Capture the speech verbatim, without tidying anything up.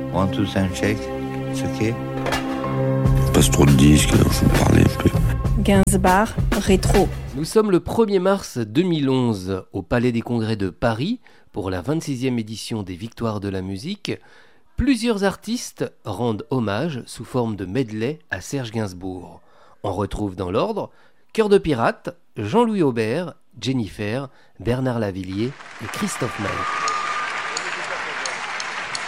One, two, sound check. It's okay. Passe trop de disques, alors je vais me parler un peu. Gainsbourg rétro. Nous sommes le premier mars deux mille onze au Palais des Congrès de Paris pour la vingt-sixième édition des Victoires de la musique. Plusieurs artistes rendent hommage sous forme de medley à Serge Gainsbourg. On retrouve dans l'ordre Cœur de pirate, Jean-Louis Aubert, Jennifer, Bernard Lavilliers et Christophe Maé.